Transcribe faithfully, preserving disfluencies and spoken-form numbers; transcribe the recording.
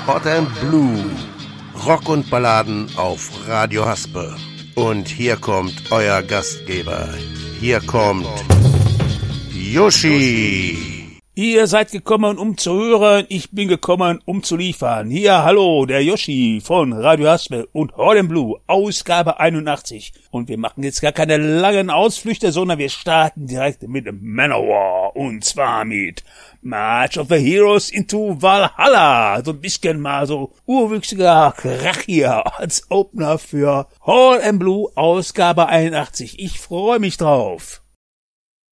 Hot and Blue. Rock und Balladen auf Radio Haspe. Und hier kommt euer Gastgeber. Hier kommt Yoshi. Ihr seid gekommen, um zu hören, ich bin gekommen, um zu liefern. Hier, hallo, der Yoshi von Radio Haspe und Hot and Blue, Ausgabe einundachtzig. Und wir machen jetzt gar keine langen Ausflüchte, sondern wir starten direkt mit Manowar. Und zwar mit March of the Heroes into Valhalla. So ein bisschen mal so urwüchsiger Krach hier als Opener für Hot and Blue, Ausgabe einundachtzig. Ich freue mich drauf.